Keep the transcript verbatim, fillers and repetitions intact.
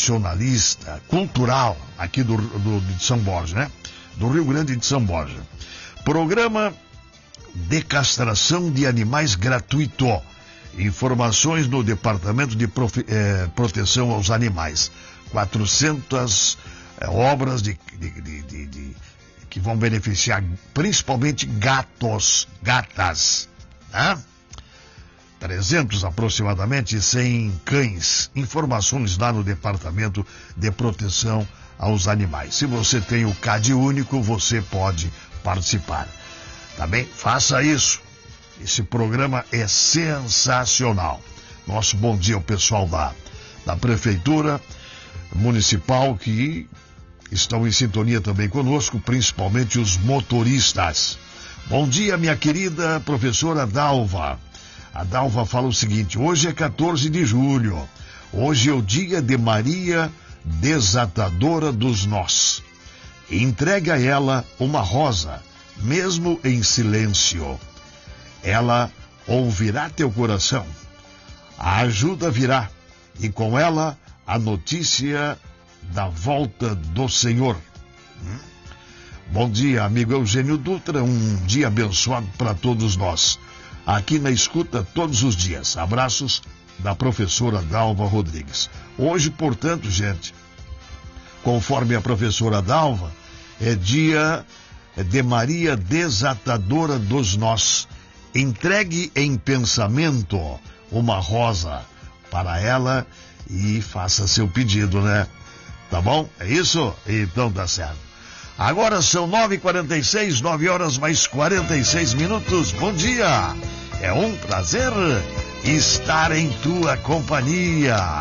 tradicionalista, cultural, aqui do, do, de São Borja, né? Do Rio Grande de São Borja. Programa de castração de animais gratuito. Informações no Departamento de Profe, eh, Proteção aos Animais. quatrocentas eh, obras de, de, de, de, de, que vão beneficiar principalmente gatos, gatas, né? trezentos aproximadamente, cem cães. Informações lá no Departamento de Proteção aos Animais. Se você tem o C A D único, você pode participar. Tá bem? Faça isso. Esse programa é sensacional. Nosso bom dia ao pessoal da, da Prefeitura Municipal que estão em sintonia também conosco, principalmente os motoristas. Bom dia, minha querida professora Dalva. A Dalva fala o seguinte: hoje é quatorze de julho. Hoje é o dia de Maria Desatadora dos Nós. Entregue a ela uma rosa, mesmo em silêncio. Ela ouvirá teu coração. A ajuda virá, e com ela a notícia da volta do Senhor. Hum? Bom dia, amigo Eugênio Dutra. Um dia abençoado para todos nós. Aqui na escuta todos os dias. Abraços da professora Dalva Rodrigues. Hoje, portanto, gente, conforme a professora Dalva, é dia de Maria Desatadora dos Nós. Entregue em pensamento uma rosa para ela e faça seu pedido, né? Tá bom? É isso? Então tá certo. Agora são nove e quarenta e seis, nove horas mais quarenta e seis minutos. Bom dia! É um prazer estar em tua companhia.